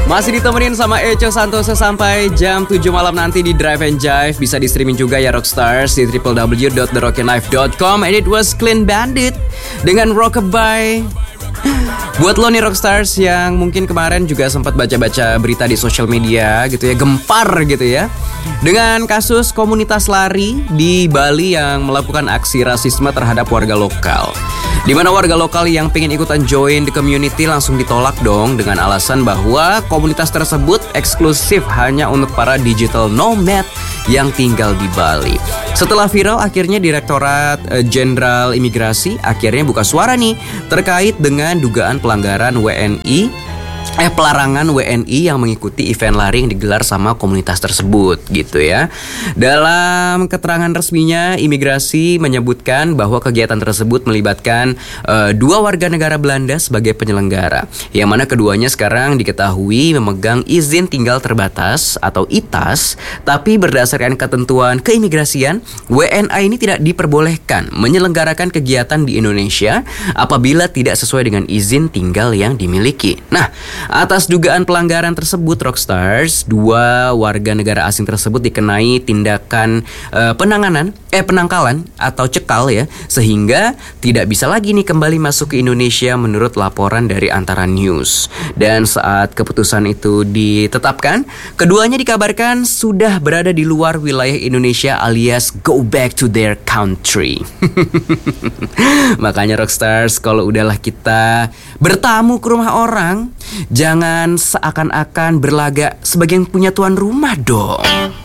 Masih ditemenin sama Echo Santoso sampai jam 7 malam nanti di Drive and Jive. Bisa di streaming juga ya Rockstars di www.therockylife.com. And it was Clean Bandit dengan Rockabye. Buat lo nih Rockstars yang mungkin kemarin juga sempat baca-baca berita di sosial media gitu ya, gempar gitu ya, dengan kasus komunitas lari di Bali yang melakukan aksi rasisme terhadap warga lokal. Di mana warga lokal yang pengen ikutan join the community langsung ditolak dong dengan alasan bahwa komunitas tersebut eksklusif hanya untuk para digital nomad yang tinggal di Bali. Setelah viral, akhirnya Direktorat Jenderal Imigrasi akhirnya buka suara nih terkait dengan dugaan pelanggaran pelarangan WNI yang mengikuti event lari yang digelar sama komunitas tersebut gitu ya. Dalam keterangan resminya, imigrasi menyebutkan bahwa kegiatan tersebut melibatkan dua warga negara Belanda sebagai penyelenggara, yang mana keduanya sekarang diketahui memegang izin tinggal terbatas atau ITAS, tapi berdasarkan ketentuan keimigrasian, WNI ini tidak diperbolehkan menyelenggarakan kegiatan di Indonesia apabila tidak sesuai dengan izin tinggal yang dimiliki. Nah, atas dugaan pelanggaran tersebut Rockstars, dua warga negara asing tersebut dikenai tindakan penangkalan atau cekal ya, sehingga tidak bisa lagi nih kembali masuk ke Indonesia menurut laporan dari Antara News. Dan saat keputusan itu ditetapkan, keduanya dikabarkan sudah berada di luar wilayah Indonesia alias go back to their country. Makanya Rockstars, kalau udahlah kita bertamu ke rumah orang, jangan seakan-akan berlagak sebagai yang punya tuan rumah dong.